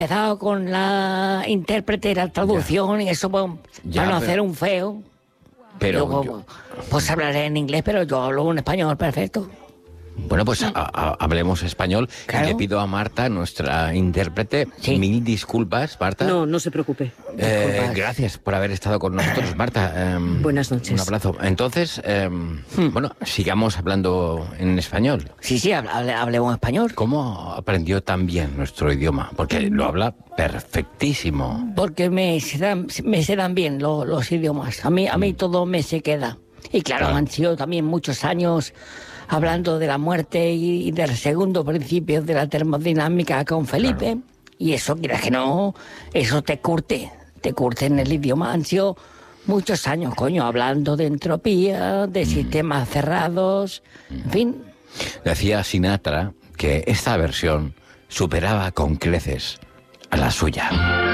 empezado con la intérprete y la traducción y eso, pues, Ya, para no pero- hacer un feo. Pero Luego, pues hablaré en inglés, pero yo hablo un español perfecto. bueno, pues hablemos español. Claro. Y le pido a Marta, nuestra intérprete, Sí. mil disculpas, Marta. No se preocupe. Disculpas. Gracias por haber estado con nosotros, Marta. Buenas noches. Un abrazo. Entonces, bueno, sigamos hablando en español. Sí, hablemos español. ¿Cómo aprendió tan bien nuestro idioma? Porque lo habla perfectísimo. Porque me se dan bien los idiomas. A mí todo me se queda. Y claro, Claro. han sido también muchos años hablando de la muerte y del segundo principio de la termodinámica con Felipe. Y eso, quieras que no, eso te curte en el idioma. Han sido muchos años, coño, hablando de entropía, de sistemas cerrados, en fin. Decía Sinatra que esta versión superaba con creces a la suya.